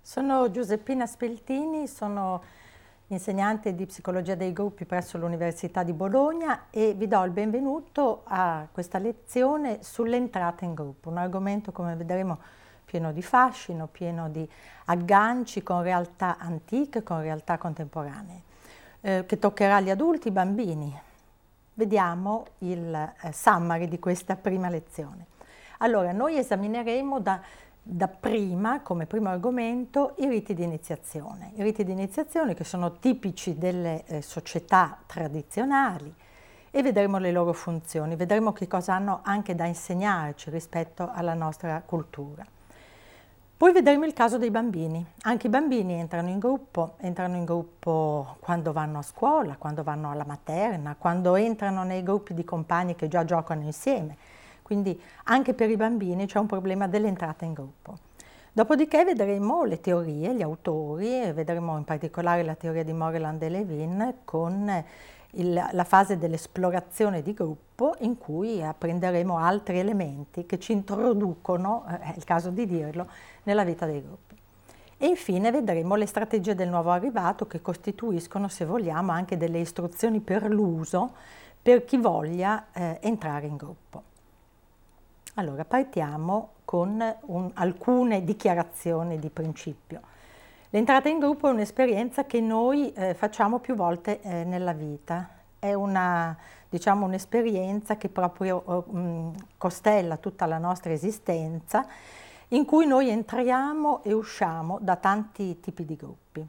Sono Giuseppina Speltini, sono insegnante di psicologia dei gruppi presso l'Università di Bologna e vi do il benvenuto a questa lezione sull'entrata in gruppo, un argomento, come vedremo, pieno di fascino, pieno di agganci con realtà antiche, con realtà contemporanee, che toccherà gli adulti, i bambini. Vediamo il summary di questa prima lezione. Allora, noi esamineremo dapprima, come primo argomento, i riti di iniziazione. I riti di iniziazione che sono tipici delle società tradizionali e vedremo le loro funzioni, vedremo che cosa hanno anche da insegnarci rispetto alla nostra cultura. Poi vedremo il caso dei bambini. Anche i bambini entrano in gruppo quando vanno a scuola, quando vanno alla materna, quando entrano nei gruppi di compagni che già giocano insieme. Quindi anche per i bambini c'è un problema dell'entrata in gruppo. Dopodiché vedremo le teorie, gli autori, e vedremo in particolare la teoria di Moreland e Levin con la fase dell'esplorazione di gruppo, in cui apprenderemo altri elementi che ci introducono, è il caso di dirlo, nella vita dei gruppi. E infine vedremo le strategie del nuovo arrivato, che costituiscono, se vogliamo, anche delle istruzioni per l'uso per chi voglia entrare in gruppo. Allora, partiamo con alcune dichiarazioni di principio. L'entrata in gruppo è un'esperienza che noi facciamo più volte nella vita. È un'esperienza che proprio costella tutta la nostra esistenza, in cui noi entriamo e usciamo da tanti tipi di gruppi.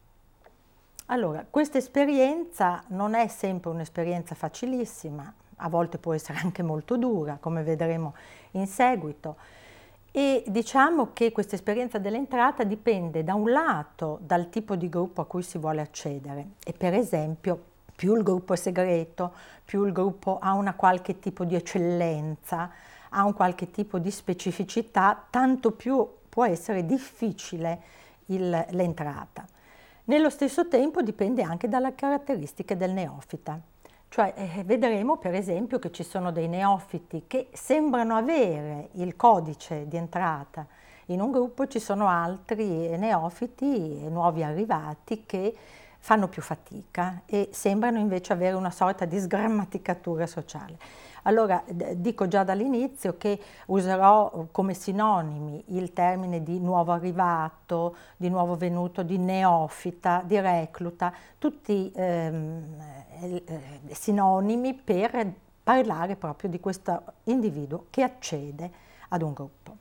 Allora, questa esperienza non è sempre un'esperienza facilissima, a volte può essere anche molto dura, come vedremo in seguito, e diciamo che questa esperienza dell'entrata dipende da un lato dal tipo di gruppo a cui si vuole accedere, e per esempio più il gruppo è segreto, più il gruppo ha una qualche tipo di eccellenza, ha un qualche tipo di specificità, tanto più può essere difficile l'entrata. Nello stesso tempo dipende anche dalle caratteristiche del neofita. Cioè vedremo per esempio che ci sono dei neofiti che sembrano avere il codice di entrata in un gruppo, ci sono altri neofiti, nuovi arrivati, che fanno più fatica e sembrano invece avere una sorta di sgrammaticatura sociale. Allora dico già dall'inizio che userò come sinonimi il termine di nuovo arrivato, di nuovo venuto, di neofita, di recluta, tutti sinonimi per parlare proprio di questo individuo che accede ad un gruppo.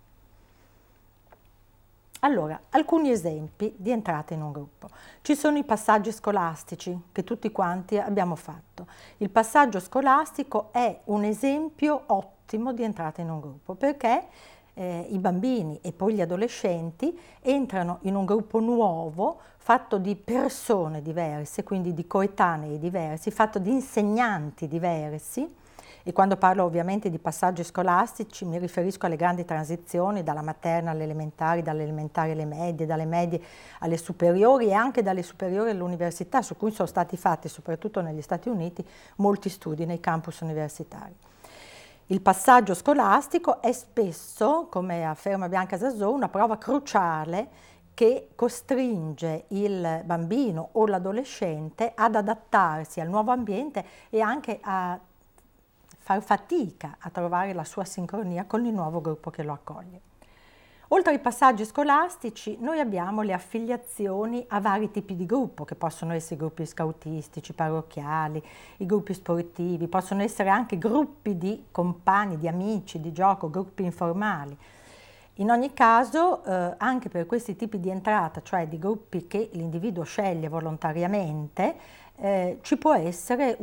Allora, alcuni esempi di entrata in un gruppo. Ci sono i passaggi scolastici che tutti quanti abbiamo fatto. Il passaggio scolastico è un esempio ottimo di entrata in un gruppo perché i bambini e poi gli adolescenti entrano in un gruppo nuovo fatto di persone diverse, quindi di coetanei diversi, fatto di insegnanti diversi. E quando parlo ovviamente di passaggi scolastici mi riferisco alle grandi transizioni dalla materna alle elementari, dalle elementari alle medie, dalle medie alle superiori e anche dalle superiori all'università, su cui sono stati fatti, soprattutto negli Stati Uniti, molti studi nei campus universitari. Il passaggio scolastico è spesso, come afferma Bianca Zazzò, una prova cruciale che costringe il bambino o l'adolescente ad adattarsi al nuovo ambiente e anche a far fatica a trovare la sua sincronia con il nuovo gruppo che lo accoglie. Oltre ai passaggi scolastici, noi abbiamo le affiliazioni a vari tipi di gruppo, che possono essere gruppi scoutistici, parrocchiali, i gruppi sportivi, possono essere anche gruppi di compagni, di amici, di gioco, gruppi informali. In ogni caso, anche per questi tipi di entrata, cioè di gruppi che l'individuo sceglie volontariamente, ci può essere